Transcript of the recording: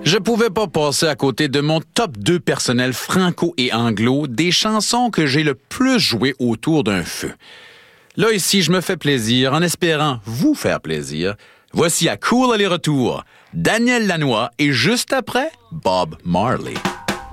Je pouvais pas passer à côté de mon top 2 personnel franco et anglo des chansons que j'ai le plus jouées autour d'un feu. Là, ici, je me fais plaisir en espérant vous faire plaisir. Voici à Cool aller-retour, Daniel Lanois et juste après, Bob Marley.